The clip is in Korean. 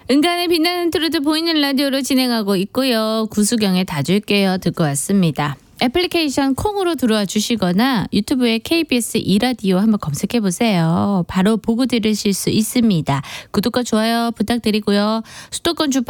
은간의 빛나는 트로트 보이는 라디오로 진행하고 있고요. 구수경의 다 줄게요 듣고 왔습니다. 애플리케이션 콩으로 들어와 주시거나 유튜브에 KBS 2라디오 한번 검색해 보세요. 바로 보고 들으실 수 있습니다. 구독과 좋아요 부탁드리고요. 수도권 주파